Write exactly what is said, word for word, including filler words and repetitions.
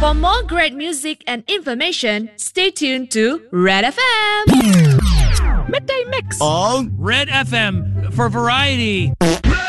For more great music and information, stay tuned to Red F M. Midday Mix on Red F M for variety.